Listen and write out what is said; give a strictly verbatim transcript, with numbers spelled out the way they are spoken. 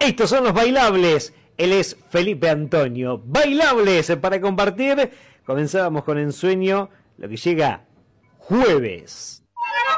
Estos son los bailables. Él es Felipe Antonio. Bailables para compartir. Comenzábamos con Ensueño, lo que llega jueves.